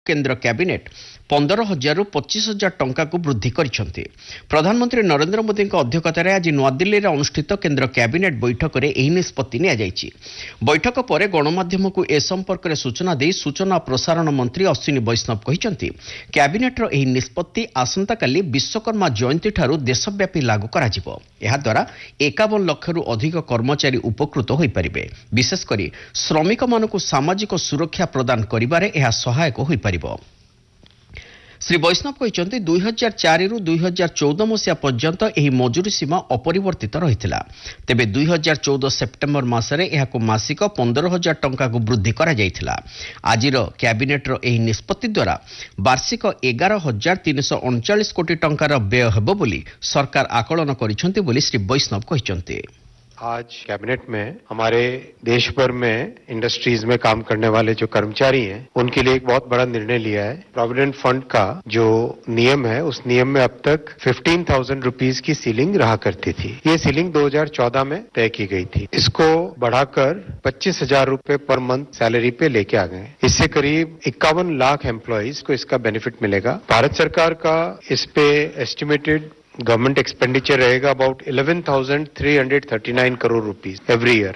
केन्द्र कैबिनेट 15,000 ରୁ 25,000 टंका को वृद्धि करिसेंति। प्रधानमंत्री नरेंद्र मोदी अध्यक्षतार आज नुआदिल्ली में अनुष्ठित केन्द्र कैबिनेट बैठक में यह निष्पत्ति नियाଯାଇଛି। बैठक पर गणमाध्यम को ए संपर्क में सूचना दे सूचना प्रसारण मंत्री अश्विनी वैष्णव कहते कैबिनेटर यह निष्पत्ति आसंताकाली विश्वकर्मा जयंती ठारू देशव्यापी लागू कराजिबो। एहाद्वारा 51 लाख रु अधिक कर्मचारी उपकृत होई परिबे। विशेषकर श्रमिक मानकु सामाजिक सुरक्षा प्रदान करिबारे एहा सहायक होई परिबो। श्री वैष्णव कहते 2004 रु 2014 मसीहा पर्यंत यह मजूरी सीमा अपरिवर्तित रही। तेबे 2014 सेप्टेम्बर मासरे यहाको मासिक 15,000 टंका को वृद्धि करा जायथिला। आजिर कैबिनेटर यह निष्पत्ति द्वारा वार्षिक 11,339 कोटी टंकार व्यय हेबो बोली सरकार आकलन करिसेंति बोली श्री वैष्णव कहते। आज कैबिनेट में हमारे देश भर में इंडस्ट्रीज में काम करने वाले जो कर्मचारी हैं उनके लिए एक बहुत बड़ा निर्णय लिया है। प्रोविडेंट फंड का जो नियम है उस नियम में अब तक 15,000 रुपीस की सीलिंग रहा करती थी। ये सीलिंग 2014 में तय की गई थी। इसको बढ़ाकर 25,000 रुपए पर मंथ सैलरी पे लेके आ गए। इससे करीब 51 लाख एम्प्लॉइज को इसका बेनिफिट मिलेगा। भारत सरकार का इस पे एस्टिमेटेड गवर्नमेंट एक्सपेंडिचर रहेगा about 11,339 crore rupees every year.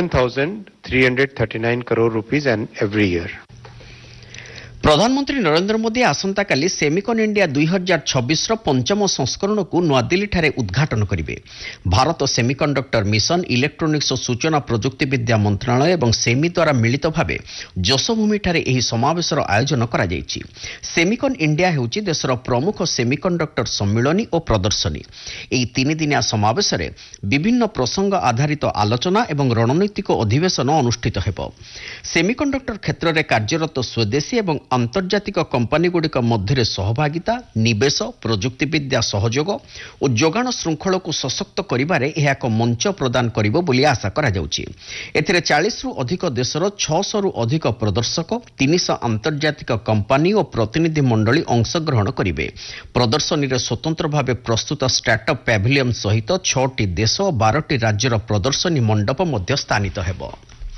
11,339 crore rupees and every year. प्रधानमंत्री नरेंद्र मोदी आसंताकाली सेमिकन इंडिया 2026 पंचम संस्करण को नुआदिल्ली ठारे उद्घाटन करेंगे। भारत सेमिकंडक्टर मिशन, इलेक्ट्रोनिक्स और सूचना प्रजुक्ति विद्या मंत्रालय और सेमी द्वारा मिलित भावे जशभूमि ठारे एही समावेशर आयोजन करा जायछि। सेमिकन इंडिया हेउछि देशर प्रमुख सेमिकंडक्टर सम्मिलनी और प्रदर्शनी। एही 3 दिनिया समावेश रे विभिन्न प्रसंग आधारित आलोचना और रणनीतिक अधिवेशन अनुष्ठित हेबो। सेमिकंडक्टर क्षेत्र में कार्यरत स्वदेशी और अंतर्जातिक कंपनी गुड़िक मध्य सहभागिता, निवेश, प्रजुक्तिविद्या सहयोग और जोगाण श्रृंखल को सशक्त करिबारे यह एक मंच प्रदान करिबो बोली आशा करा जाउछि। एथिरे 40 रु अधिक देशर 600 रु अधिक प्रदर्शक, 300 अंतर्जातिक कंपनी और प्रतिनिधि मंडली अंशग्रहण करिवे। प्रदर्शनी रे स्वतंत्र भावे प्रस्तुत स्टार्टअप पैभिलियन सहित 6टी देश और 12टी राज्यर प्रदर्शनी मंडप मध्य स्थानित हेबो।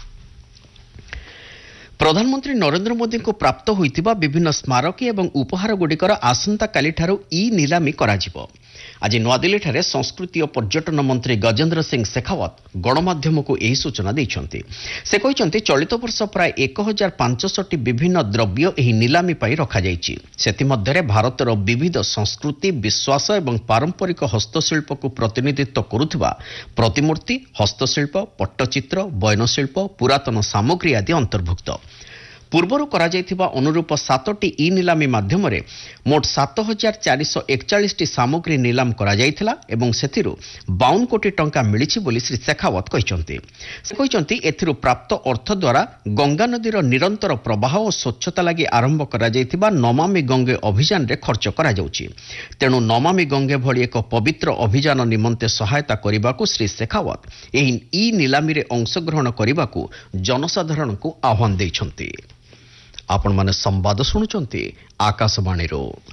प्रधानमंत्री नरेंद्र मोदी को प्राप्त होइतिबा विभिन्न स्मारकी एवं उपहार गुड़िकर आसंता काली ठारू ई नीलामी कराजिबो। आज नुआदिल्ली ठारे संस्कृति और पर्यटन मंत्री गजेंद्र सिंह शेखावत गणमाध्यम को यही सूचना देइछन्ति। से कहते चलित वर्ष प्राय 1,500 विभिन्न द्रव्य यही नीलामी पाई रखा जाइछि। सेतिमध्यरे भारतर विविध संस्कृति, विश्वास एवं पारंपरिक हस्तशिल्प को प्रतिनिधित्व करुथिबा प्रतिमूर्ति, हस्तशिल्प, पट्टचित्र, बयनशिल्प, पुरातन सामग्री आदि अंतर्भुक्त। पूर्वर करा जायथिबा अनुरूप 7टी ई नीलामी माध्यम मोट 7,441 सामग्री नीलाम करा जायथिला एवं सेथिरु 52 कोटी टंका मिलिछि बोली श्री शेखावत कहते। से कहते एथिरु प्राप्त अर्थ द्वारा गंगा नदीर निरंतर प्रवाह और स्वच्छता लगी आरंभ करा जायथिबा नमामि गंगे अभियान रे खर्च करा जाउछि। तेणु नमामि गंगे भली एक पवित्र अभियान निमंते सहायता करिबाकू श्री शेखावत एही ई नीलामी रे अंशग्रहण करिबाकू जनसाधारण को आह्वान दैछन्ति। आपण माने संवाद सुनुचंती आकाशवाणी।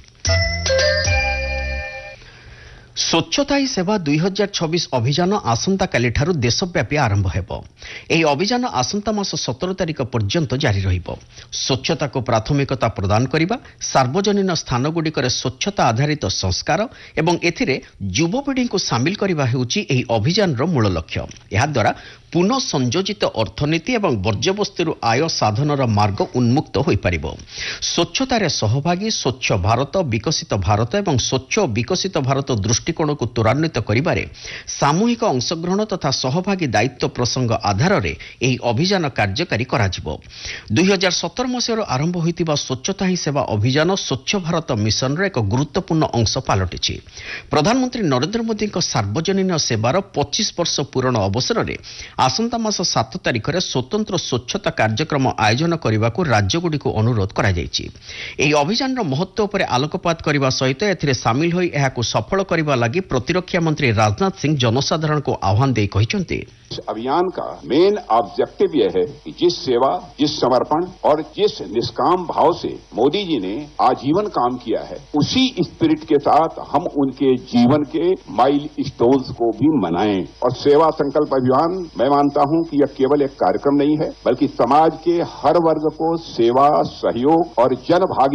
स्वच्छता ही सेवा 2026 अभियान आसंता काली ठारू देशव्यापी आरंभ हेबो। एही अभियान आसंता मास 17 तारिख पर्यंत जारी रहिबो। स्वच्छता को प्राथमिकता प्रदान करिबा, सार्वजनिक स्थान गुड़िकर स्वच्छता आधारित संस्कार एवं एथिरे युवपीढ़ी को सामिल करिबा हेउची एही अभियान रो मूल लक्ष्य। एहा द्वारा पुनः संयोजित अर्थनीति एवं वर्ज्यवस्तु आय साधनर मार्ग उन्मुक्त होई परिबो। स्वच्छतारे सहभागी, स्वच्छ भारत, विकसित भारत एवं स्वच्छ विकसित भारत दृष्टिकोण को त्वरान्वित करिबारे सामूहिक अंशग्रहण तथा सहभागी दायित्व प्रसंग आधार रे एही अभियान कार्यकारी कराजिबो। 2017 मसीहार आरंभ होइतिबा स्वच्छता ही सेवा अभियान स्वच्छ भारत मिशन रे एक गुरुत्वपूर्ण अंश पालटिछि। प्रधानमंत्री नरेंद्र मोदी सार्वजनिक सेवार 25 वर्ष पूरण अवसर रे आसंता मास 7 तारिख रे स्वतंत्र स्वच्छता कार्यक्रम आयोजन करने राज्यगुड़ी को अनुरोध करा जायछि। एही अभियान महत्व पर आलोकपात करने सहित एथिरे सामिल होई एहाकु सफल करने କରିବା ଲାଗି ପ୍ରତିରକ୍ଷା ମନ୍ତ୍ରୀ ରାଜନାଥ ସିଂ ଜନସାଧାରଣଙ୍କୁ ଆହ୍ୱାନ ଦେଇ କହିଛନ୍ତି इस अभियान का मेन ऑब्जेक्टिव यह है कि जिस सेवा, जिस समर्पण और जिस निष्काम भाव से मोदी जी ने आजीवन काम किया है, उसी स्पिरिट के साथ हम उनके जीवन के माइल स्टोन्स को भी मनाएं। और सेवा संकल्प अभियान, मैं मानता हूं कि यह केवल एक कार्यक्रम नहीं है, बल्कि समाज के हर वर्ग को सेवा, सहयोग और जनभागी